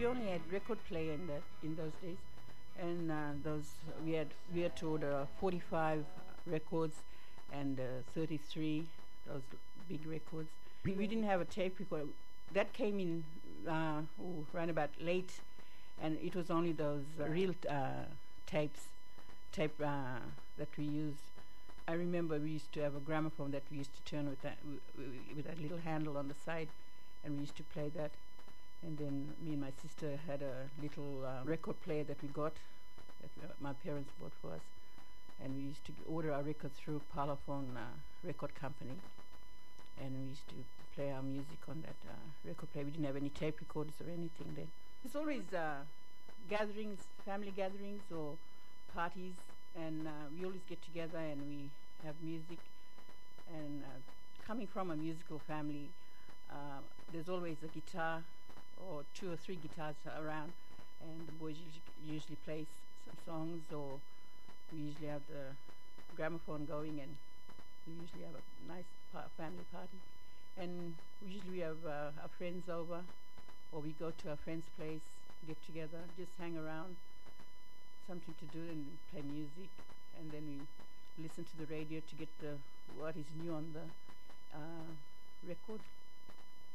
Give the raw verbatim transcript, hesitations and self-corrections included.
only had record player in that in those days, and uh, those we had we had to order forty-five records and uh, thirty-three those big records. We, we didn't have a tape recorder. That came in uh, ooh, around about late, and it was only those uh, real uh, tapes, tape uh, that we used. I remember we used to have a gramophone that we used to turn with that w- w- with that little handle on the side, and we used to play that. And then me and my sister had a little uh, record player that we got, that uh, my parents bought for us, and we used to g- order our records through Parlophone uh, Record Company, and we used to play our music on that uh, record player. We didn't have any tape recorders or anything then. There's always uh, gatherings, family gatherings or parties, and uh, we always get together and we have music. And uh, coming from a musical family, uh, there's always a guitar or two or three guitars around, and the boys usually, usually play s- some songs, or we usually have the gramophone going, and we usually have a nice pa- family party. And usually we have uh, our friends over, or we go to our friend's place, get together, just hang around, something to do, and play music, and then we listen to the radio to get the what is new on the uh, record